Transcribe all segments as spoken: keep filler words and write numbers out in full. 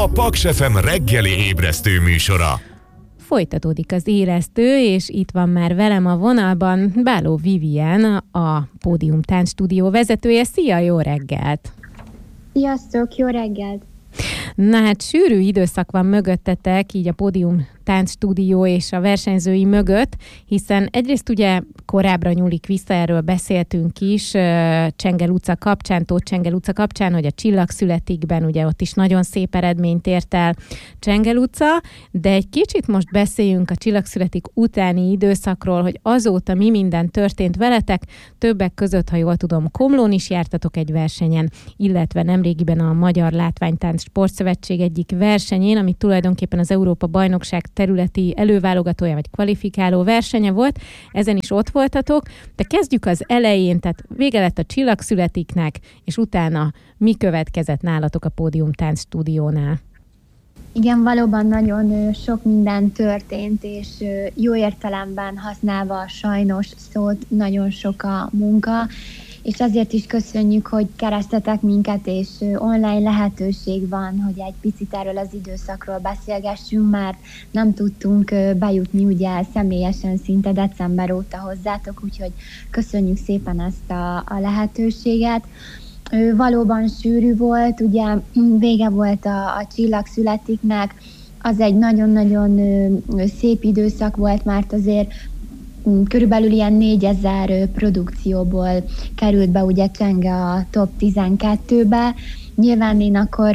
A Paks ef em reggeli ébresztő műsora. Folytatódik az élesztő, és itt van már velem a vonalban Báló Vivien, a Pódium Táncstúdió vezetője. Szia, jó reggelt! Sziasztok, jó reggelt! Na hát sűrű időszak van mögöttetek, így a Pódium Táncstúdió és a versenyzői mögött, hiszen egyrészt ugye korábbra nyúlik vissza, erről beszéltünk is, Csengel utca kapcsán, Tóth Csengel utca kapcsán, hogy a Csillag születikben, ugye ott is nagyon szép eredményt ért el Csengel utca, de egy kicsit most beszéljünk a Csillag születik utáni időszakról, hogy azóta mi minden történt veletek, többek között, ha jól tudom, Komlón is jártatok egy versenyen, illetve nemrégiben a Magyar Látványtánc Sportszövetség egyik versenyén, ami tulajdonképpen az Európa-bajnokság területi előválogatója vagy kvalifikáló versenye volt, ezen is ott voltatok, de kezdjük az elején, tehát vége lett a Csillag születiknek, és utána mi következett nálatok a Pódium Táncstúdiónál? Igen, valóban nagyon sok minden történt, és jó értelemben használva a sajnos szót, nagyon sok a munka, és azért is köszönjük, hogy kerestetek minket, és online lehetőség van, hogy egy picit erről az időszakról beszélgessünk, mert nem tudtunk bejutni ugye személyesen szinte december óta hozzátok, úgyhogy köszönjük szépen ezt a, a lehetőséget. Valóban sűrű volt, ugye vége volt a, a Csillag születiknek, az egy nagyon-nagyon szép időszak volt, mert azért körülbelül ilyen négyezer produkcióból került be ugye Csenge a top tizenkettőbe. Nyilván én akkor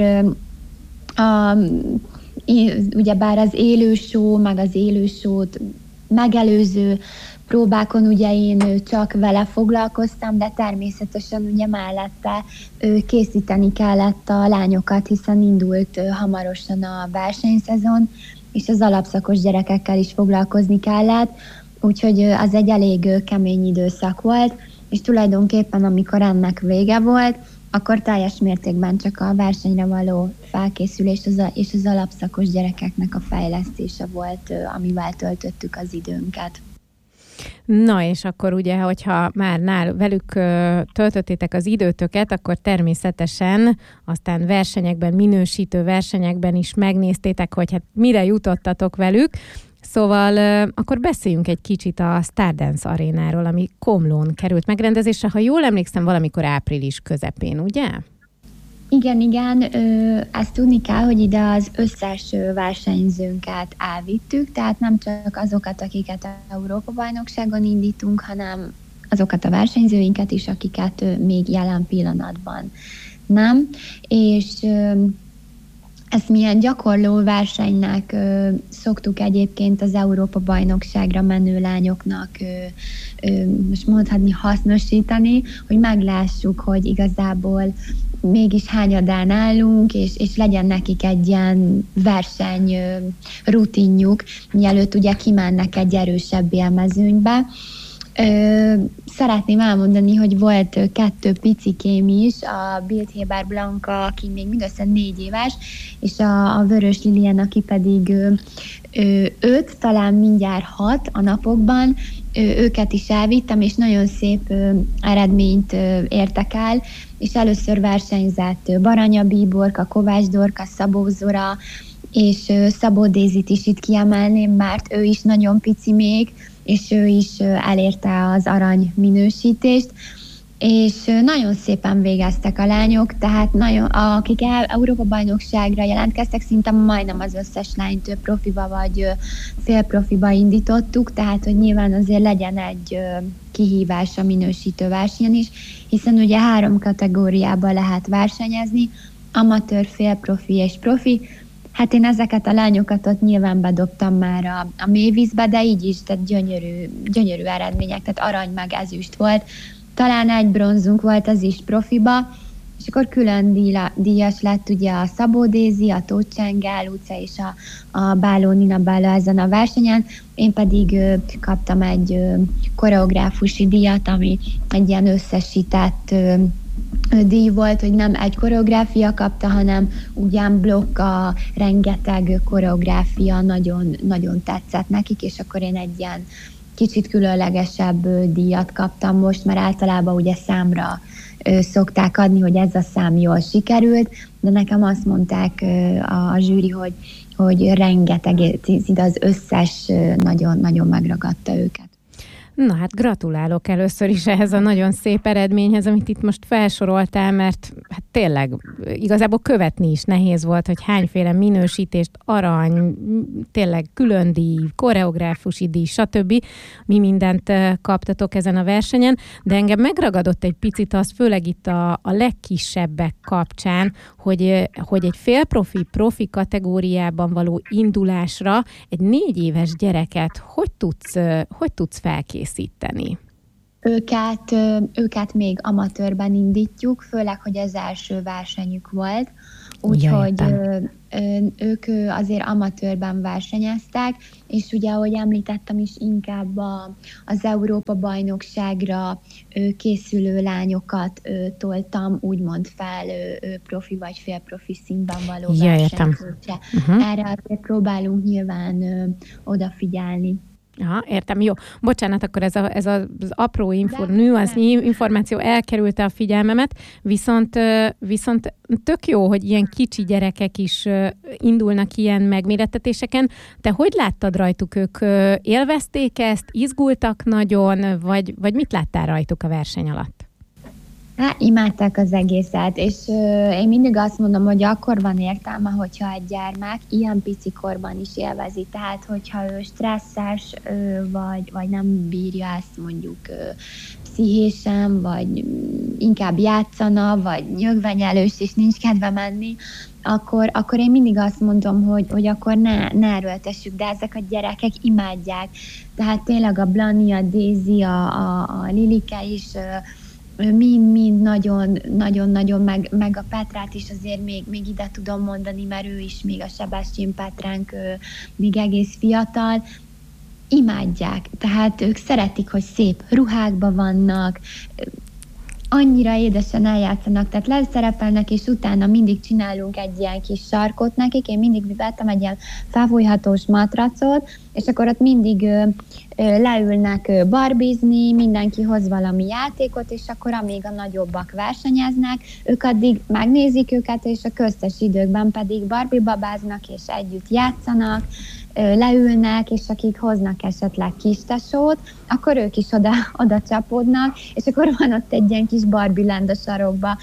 a, ugyebár az élő show, meg az élő show-t megelőző próbákon ugye én csak vele foglalkoztam, de természetesen ugye mellette készíteni kellett a lányokat, hiszen indult hamarosan a versenyszezon, és az alapszakos gyerekekkel is foglalkozni kellett. Úgyhogy az egy elég kemény időszak volt, és tulajdonképpen amikor ennek vége volt, akkor teljes mértékben csak a versenyre való felkészülés és az alapszakos gyerekeknek a fejlesztése volt, amivel töltöttük az időnket. Na, és akkor ugye, hogyha már nál velük töltöttétek az időtöket, akkor természetesen aztán versenyekben, minősítő versenyekben is megnéztétek, hogy hát mire jutottatok velük. Szóval akkor beszéljünk egy kicsit a Stardance arénáról, ami Komlón került megrendezésre, ha jól emlékszem, valamikor április közepén, ugye? Igen, igen, ezt tudni kell, hogy ide az összes versenyzőnket elvittük, tehát nem csak azokat, akiket a Európa-bajnokságon indítunk, hanem azokat a versenyzőinket is, akiket még jelen pillanatban nem, és ezt milyen gyakorló versenynek ö, szoktuk egyébként az Európa-bajnokságra menő lányoknak ö, ö, most mondhatni hasznosítani, hogy meglássuk, hogy igazából mégis hányadán állunk, és, és legyen nekik egy ilyen verseny ö, rutinjuk, mielőtt ugye kimennek egy erősebb élmezőnybe. Ö, szeretném elmondani, hogy volt kettő picikém is, a Bildhéber Blanka, aki még mindössze négy éves, és a, a Vörös Lilian, aki pedig ö, ö, öt, talán mindjárt hat a napokban, ö, őket is elvittem, és nagyon szép ö, eredményt ö, értek el, és először versenyzett Baranya Bíborka, Kovács Dorka, Szabó Zora, és ö, Szabó Dézit is itt kiemelném, mert ő is nagyon pici még, és ő is elérte az arany minősítést, és nagyon szépen végeztek a lányok, tehát nagyon, akik Európa-bajnokságra jelentkeztek, szinte majdnem az összes lányt profiba vagy félprofiba indítottuk, tehát hogy nyilván azért legyen egy kihívás a minősítő versenyen is, hiszen ugye három kategóriában lehet versenyezni, amatőr, félprofi és profi. Hát én ezeket a lányokat ott nyilván bedobtam már a, a mélyvízbe, de így is, tehát gyönyörű, gyönyörű eredmények, tehát arany meg ezüst volt. Talán egy bronzunk volt, az is profiba, és akkor külön díja, díjas lett ugye a Szabó Dézi, a Tóth Csengel utca és a, a Báló Nina Báló ezen a versenyen. Én pedig ö, kaptam egy ö, koreográfusi díjat, ami egy ilyen összesített ö, díj volt, hogy nem egy koreográfia kapta, hanem ugyan blokk a rengeteg koreográfia nagyon, nagyon tetszett nekik, és akkor én egy ilyen kicsit különlegesebb díjat kaptam most, mert általában ugye számra szokták adni, hogy ez a szám jól sikerült, de nekem azt mondták a, a zsűri, hogy, hogy rengeteg, az összes nagyon-nagyon megragadta őket. Na hát gratulálok először is ehhez a nagyon szép eredményhez, amit itt most felsoroltál, mert hát tényleg igazából követni is nehéz volt, hogy hányféle minősítést, arany, tényleg külön díj, koreográfusi díj, stb. Mi mindent kaptatok ezen a versenyen, de engem megragadott egy picit az, főleg itt a, a legkisebbek kapcsán, hogy, hogy egy félprofi, profi kategóriában való indulásra egy négy éves gyereket hogy tudsz, hogy tudsz felkészíteni? Őket, őket még amatőrben indítjuk, főleg, hogy ez első versenyük volt, úgyhogy ők azért amatőrben versenyeztek, és ugye, ahogy említettem is, inkább a, az Európa-bajnokságra készülő lányokat toltam, úgymond fel profi vagy félprofi színben való ja, versenyzőkre. Uh-huh. Erre azért próbálunk nyilván odafigyelni. Aha, értem, jó. Bocsánat, akkor ez, a, ez az apró info, nüansznyi információ elkerülte a figyelmemet, viszont, viszont tök jó, hogy ilyen kicsi gyerekek is indulnak ilyen megmérettetéseken. Te hogy láttad rajtuk? Ők élvezték ezt, izgultak nagyon, vagy, vagy mit láttál rajtuk a verseny alatt? Hát, imádták az egészet, és uh, én mindig azt mondom, hogy akkor van értelme, hogyha egy gyermek ilyen pici korban is élvezi, tehát hogyha ő stresszes, uh, vagy, vagy nem bírja ezt mondjuk uh, pszichésen, vagy inkább játszana, vagy nyögvenyelős, és nincs kedve menni, akkor, akkor én mindig azt mondom, hogy, hogy akkor ne, ne erőltessük, de ezek a gyerekek imádják. Tehát tényleg a Blani, a Daisy, a, a, a Lilike is uh, mind-mind nagyon-nagyon, meg, meg a Petrát is azért még, még ide tudom mondani, mert ő is még a Sebestyén Petránk még egész fiatal, imádják, tehát ők szeretik, hogy szép ruhákban vannak, annyira édesen eljátszanak, tehát leszerepelnek, és utána mindig csinálunk egy ilyen kis sarkot nekik, én mindig vettem egy ilyen felfújhatós matracot, és akkor ott mindig ö, ö, leülnek ö, barbizni, mindenki hoz valami játékot, és akkor amíg a nagyobbak versenyeznek, ők addig megnézik őket, és a köztes időkben pedig barbibabáznak, és együtt játszanak, leülnek, és akik hoznak esetleg kis tesót, akkor ők is oda, oda csapódnak, és akkor van ott egy ilyen kis Barbie land a sarokba.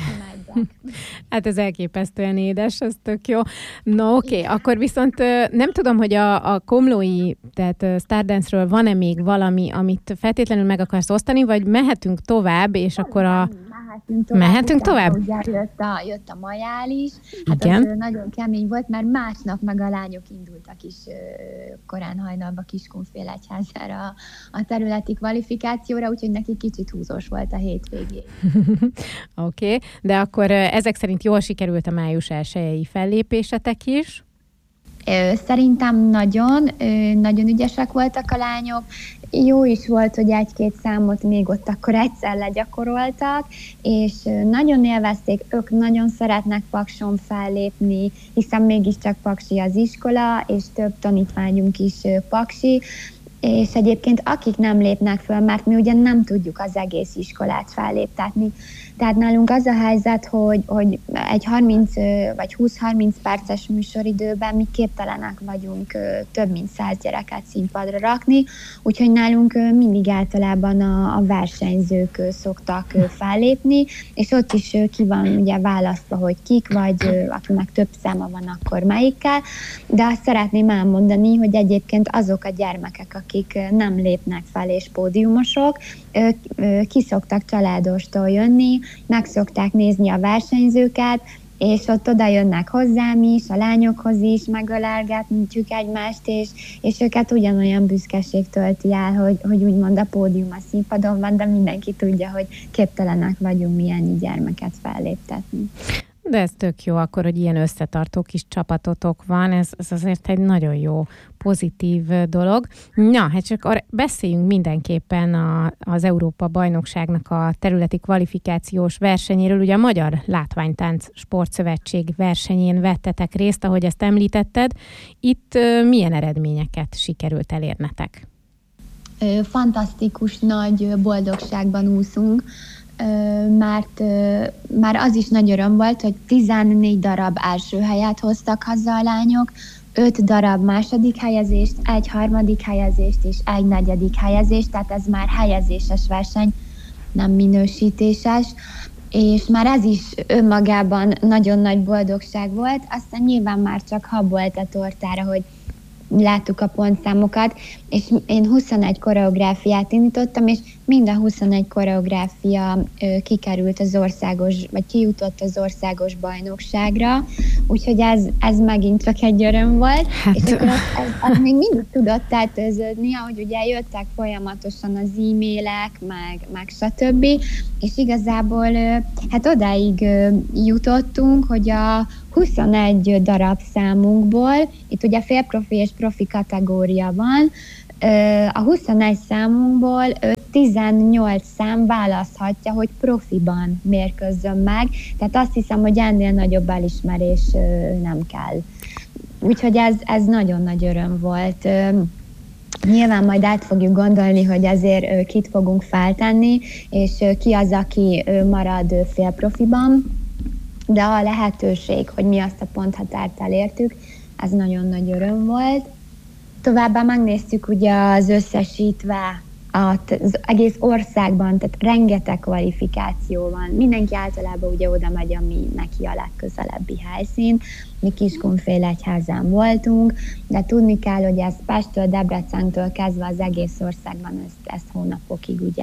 Hát ez elképesztően édes, ez tök jó. No, oké, okay. Akkor viszont nem tudom, hogy a, a komlói, tehát Stardance-ről van-e még valami, amit feltétlenül meg akarsz osztani, vagy mehetünk tovább, és akkor a... Mehetünk tovább. Mehetünk tovább? Ugye jött a, jött a majál is. Hát igen. Az nagyon kemény volt, mert másnap meg a lányok indultak is korán hajnalba Kiskunfélegyházára a, a területi kvalifikációra, úgyhogy neki kicsit húzós volt a hétvégén. Oké, okay. De akkor ezek szerint jól sikerült a május elsejei fellépésetek is? Szerintem nagyon, nagyon ügyesek voltak a lányok. Jó is volt, hogy egy-két számot még ott akkor egyszer legyakoroltak, és nagyon élvezték, ők nagyon szeretnek Pakson fellépni, hiszen mégiscsak paksi az iskola, és több tanítványunk is paksi, és egyébként akik nem lépnek föl, mert mi ugye nem tudjuk az egész iskolát felléptetni. Tehát nálunk az a helyzet, hogy, hogy egy harminc vagy húsz-harminc perces műsoridőben mi képtelenek vagyunk több mint száz gyereket színpadra rakni, úgyhogy nálunk mindig általában a, a versenyzők szoktak fellépni, és ott is ki van ugye választva, hogy kik, vagy akinek több száma van, akkor melyikkel, de azt szeretném elmondani, hogy egyébként azok a gyermekek, akik nem lépnek fel és pódiumosok, ki szoktak családostól jönni, meg szokták nézni a versenyzőket, és ott oda jönnek hozzám is, a lányokhoz is, megölelgetjük egymást, és, és őket ugyanolyan büszkeség tölti el, hogy, hogy úgymond a pódium a színpadon van, de mindenki tudja, hogy képtelenek vagyunk mi ennyi gyermeket felléptetni. De ez tök jó akkor, hogy ilyen összetartó kis csapatotok van, ez, ez azért egy nagyon jó, pozitív dolog. Na, hát csak beszéljünk mindenképpen a, az Európa-bajnokságnak a területi kvalifikációs versenyéről. Ugye a Magyar Látványtánc Sportszövetség versenyén vettetek részt, ahogy ezt említetted. Itt milyen eredményeket sikerült elérnetek? fantasztikus nagy boldogságban úszunk, mert már az is nagy öröm volt, hogy tizennégy darab első helyet hoztak haza a lányok, öt darab második helyezést, egy harmadik helyezést és egy negyedik helyezést, tehát ez már helyezéses verseny, nem minősítéses, és már ez is önmagában nagyon nagy boldogság volt, aztán nyilván már csak hab volt a tortára, hogy láttuk a pontszámokat, és én huszonegy koreográfiát indítottam, és mind a huszonegy koreográfia ö, kikerült az országos, vagy kijutott az országos bajnokságra, úgyhogy ez, ez megint csak egy öröm volt, hát. És akkor az, az, az még mindig tudott tetőződni, ahogy ugye jöttek folyamatosan az e-mailek, meg, meg stb., és igazából ö, hát odáig ö, jutottunk, hogy a huszonegy darab számunkból, itt ugye félprofi és profi kategória van, a huszonegy számunkból tizennyolc szám választhatja, hogy profiban mérkőzzön meg, tehát azt hiszem, hogy ennél nagyobb elismerés nem kell. Úgyhogy ez, ez nagyon nagy öröm volt. Nyilván majd át fogjuk gondolni, hogy azért kit fogunk feltenni, és ki az, aki marad félprofiban, de a lehetőség, hogy mi azt a ponthatárt elértük, ez nagyon nagy öröm volt. Továbbá megnéztük ugye az összesítve az egész országban, tehát rengeteg kvalifikáció van. Mindenki általában ugye oda megy, ami neki a legközelebbi helyszín. Mi Kiskunfélegyházán voltunk, de tudni kell, hogy ez Pesttől, Debrecentől kezdve az egész országban ezt, ezt hónapokig ugye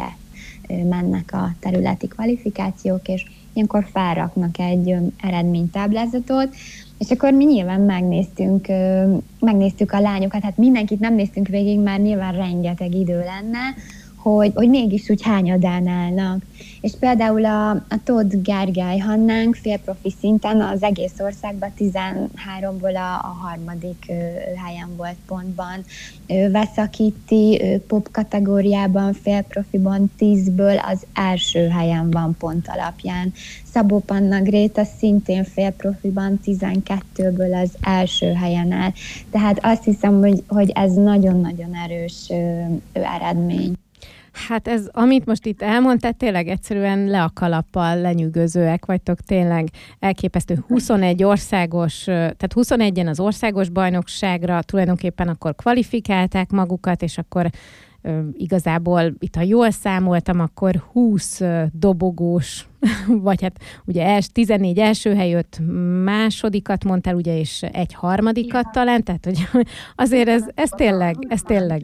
mennek a területi kvalifikációk, és ilyenkor felraknak egy eredménytáblázatot, és akkor mi nyilván megnéztünk, megnéztük a lányokat, hát mindenkit nem néztünk végig, már nyilván rengeteg idő lenne, hogy, hogy mégis úgy hányadán állnak. És például a, a Tóth Gergely Hannánk félprofi szinten az egész országban tizenháromból a, a harmadik ö, helyen volt pontban. Vesa Kitti pop kategóriában félprofiban tízből az első helyen van pont alapján. Szabó Panna Gréta szintén félprofiban tizenkettőből az első helyen áll. Tehát azt hiszem, hogy, hogy ez nagyon-nagyon erős ö, ö, eredmény. Hát ez, amit most itt elmondtál, tényleg egyszerűen le a kalappal lenyűgözőek vagytok, tényleg elképesztő. huszonegy országos, tehát huszonegyen az országos bajnokságra tulajdonképpen akkor kvalifikálták magukat, és akkor ö, igazából itt, ha jól számoltam, akkor húsz dobogós, vagy hát ugye els, tizennégy első hely, öt másodikat mondtál, ugye, és egy harmadikat talán, tehát hogy azért ez, ez tényleg, ez tényleg...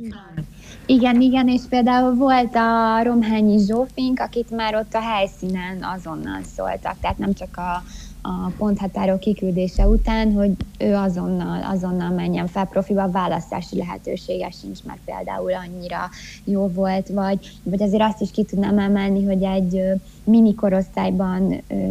Igen, igen, és például volt a Romhányi Zsófink, akit már ott a helyszínen azonnal szóltak, tehát nem csak a, a ponthatárok kiküldése után, hogy ő azonnal, azonnal menjen fel profiba, választási lehetősége sincs, mert például annyira jó volt, vagy, vagy azért azt is ki tudnám emelni, hogy egy mini korosztályban ö,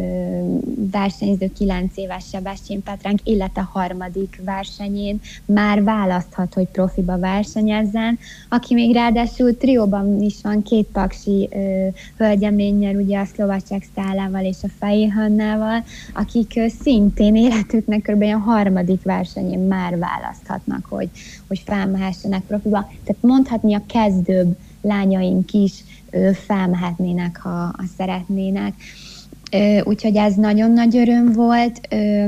versenyző kilenc éves Sebestyén Petránk, illetve a harmadik versenyén már választhat, hogy profiba versenyezzen, aki még ráadásul trióban is van két paksi ö, hölgyeménnyel, ugye a Szlovacek Szálával és a Fejé Hannával, akik ö, szintén életüknek kb. A harmadik versenyén már választhatnak, hogy, hogy felmehessenek profiba. Tehát mondhatni a kezdőbb lányaink is felmehetnének, ha, ha szeretnének. Úgyhogy ez nagyon nagy öröm volt.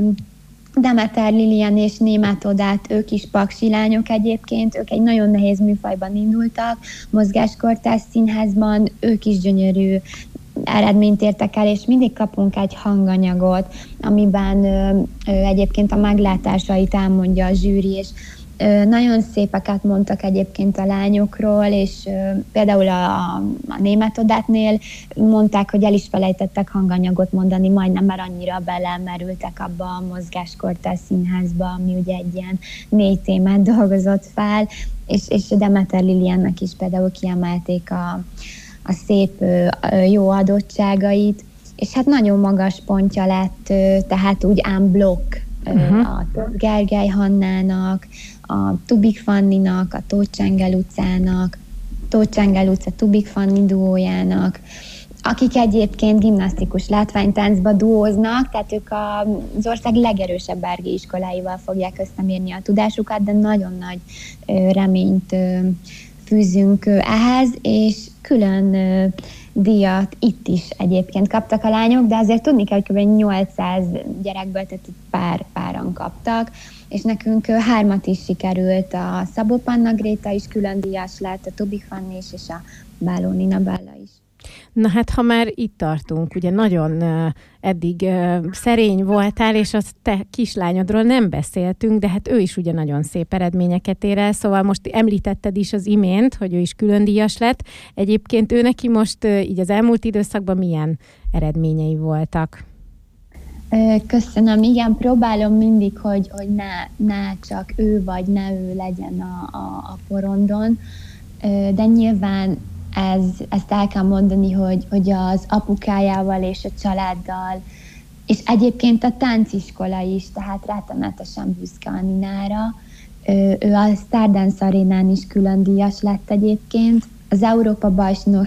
Demeter Lilian és Németh Odát, ők is paksi lányok egyébként, ők egy nagyon nehéz műfajban indultak, mozgáskortárs színházban, ők is gyönyörű eredményt értek el, és mindig kapunk egy hanganyagot, amiben ö, ö, egyébként a meglátásait elmondja a zsűri, és nagyon szépeket mondtak egyébként a lányokról, és például a, a Németh Odátnél mondták, hogy el is felejtettek hanganyagot mondani, majdnem már annyira belemerültek abba a mozgáskortárs színházba, ami ugye egy ilyen négy témát dolgozott fel, és, és Demeter Liliannak is például kiemelték a, a szép, jó adottságait, és hát nagyon magas pontja lett, tehát úgy unblock uh-huh. a Tóth Gergely Hannának, a Tubik Fanninak, a Tóth Csenge Lucának, Tóth Csenge Luca Tubik Fanni duójának, akik egyébként gimnasztikus látványtáncba duóznak, tehát ők az ország legerősebb bergi iskoláival fogják összemérni a tudásukat, de nagyon nagy reményt fűzünk ehhez, és külön díjat itt is egyébként kaptak a lányok, de azért tudni kell, hogy kb. nyolcszáz gyerekből, tehát pár, páran kaptak, és nekünk hármat is sikerült, a Szabó Panna Gréta is külön díjas lett, a Tobi Fanni is, és a Báló Nina Bella is. Na hát, ha már itt tartunk, ugye nagyon uh, eddig uh, szerény voltál, és a te kislányodról nem beszéltünk, de hát ő is ugye nagyon szép eredményeket ér el, szóval most említetted is az imént, hogy ő is külön díjas lett. Egyébként ő neki most uh, így az elmúlt időszakban milyen eredményei voltak? Köszönöm, igen, próbálom mindig, hogy, hogy ne, ne csak ő vagy ne ő legyen a, a, a porondon, de nyilván ez, ezt el kell mondani, hogy, hogy az apukájával és a családdal, és egyébként a tánciskola is, tehát rettenetesen büszke a Ninára. Ő a Stardance Arénán is külön díjas lett egyébként. Az Európa bajnokság